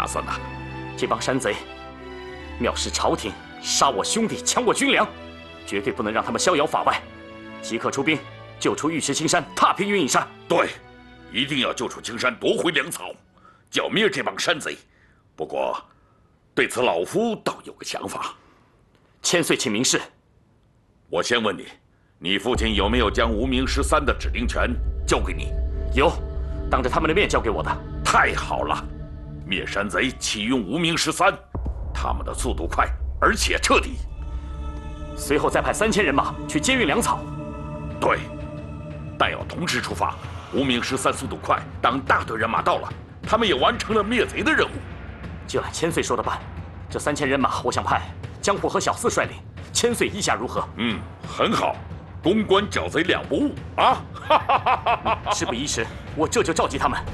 打算呢？ 这帮山贼藐视朝廷，杀我兄弟，抢我军粮，绝对不能让他们逍遥法外。即刻出兵救出尉迟青山，踏平云隐山。 对，一定要救出青山，夺回粮草，剿灭这帮山贼。不过，对此老夫倒有个想法。 千岁，请明示。 我先问你，你父亲有没有将无名十三的指令权交给你？ 有，当着他们的面交给我的。 太好了，灭山贼启用无名十三，他们的速度快，而且彻底。 随后再派3000人马去接运粮草。 对，但要同时出发。无名十三速度快，当大队人马到了，他们也完成了灭贼的任务。 就按千岁说的办。这3000人马，我想派江虎和小四率领。千岁意下如何？ 很好，攻关剿贼两不误啊！ 事不宜迟，我这就召集他们。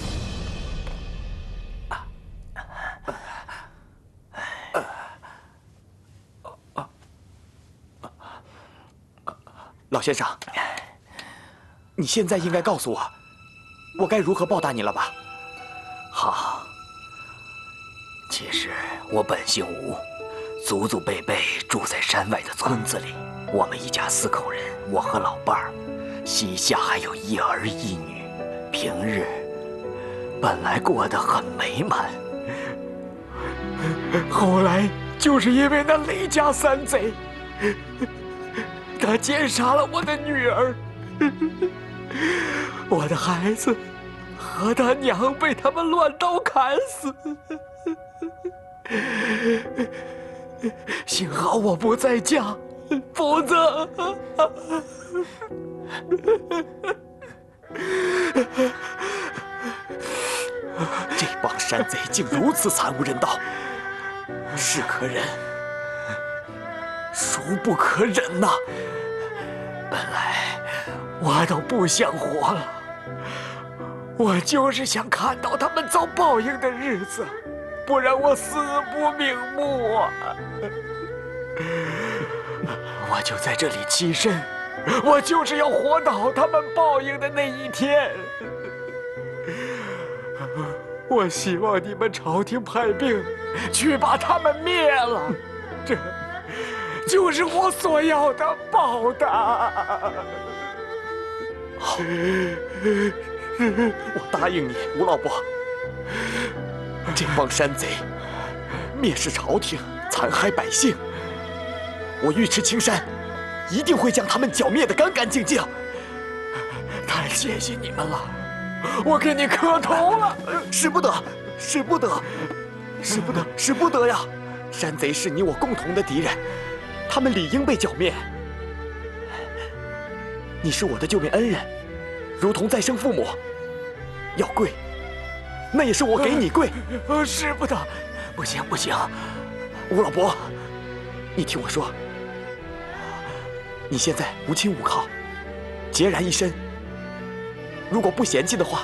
老先生，你现在应该告诉我，我该如何报答你了吧？ 好，其实我本姓吴，祖祖辈辈住在山外的村子里。我们一家4口人，我和老伴儿，膝下还有1儿1女，平日本来过得很美满。 后来就是因为那雷家山贼，他奸杀了我的女儿，我的孩子和他娘被他们乱刀砍死。幸好我不在家，否则……这帮山贼竟如此惨无人道，是可忍，孰不可忍呐！本来我都不想活了，我就是想看到他们遭报应的日子，不然我死不瞑目啊！我就在这里栖身，我就是要活到他们报应的那一天。我希望你们朝廷派兵去把他们灭了，这就是我所要的报答。好，我答应你，吴老伯。这帮山贼蔑视朝廷，残害百姓，我尉迟青山一定会将他们剿灭得干干净净。太谢谢你们了，我给你磕头了。使不得，使不得，使不得，使不得呀！山贼是你我共同的敌人，他们理应被剿灭。你是我的救命恩人，如同再生父母，要跪，那也是我给你跪。使不得，不行不行，吴老伯，你听我说，你现在无亲无靠，孑然一身，如果不嫌弃的话，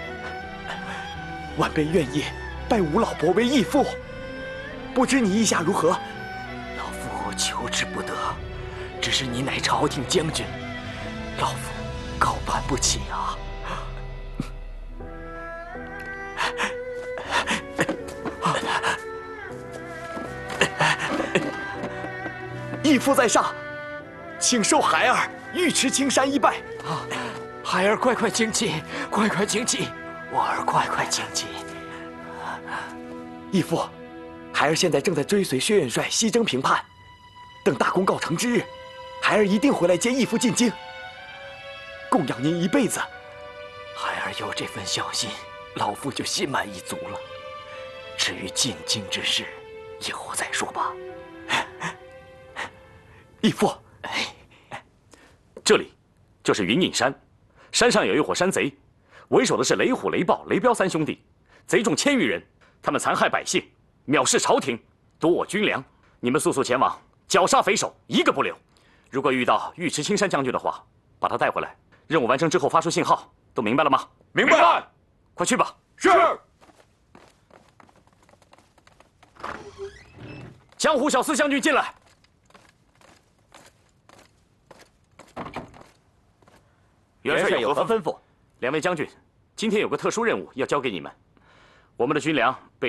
晚辈愿意拜吴老伯为义父，不知你意下如何？ 老夫求之不得，只是你乃朝廷将军，老夫高攀不起啊。 义父在上，请受孩儿尉迟青山一拜。啊，孩儿快快请起，快快请起。 我儿快快请起。 义父，孩儿现在正在追随薛元帅西征平叛，等大功告成之日，孩儿一定回来接义父进京，供养您一辈子。 孩儿有这份孝心，老夫就心满意足了。至于进京之事，以后再说吧。 义父， 这里就是云隐山，山上有一伙山贼，为首的是雷虎、雷豹、雷彪3兄弟，贼众1000余人，他们残害百姓，藐视朝廷，夺我军粮。你们速速前往，绞杀匪首，一个不留。如果遇到尉迟青山将军的话，把他带回来。任务完成之后发出信号，都明白了吗？ 明白。 快去吧。 是。 江湖小四将军进来。 元帅有何吩咐？ 2位将军，今天有个特殊任务要交给你们。我们的军粮被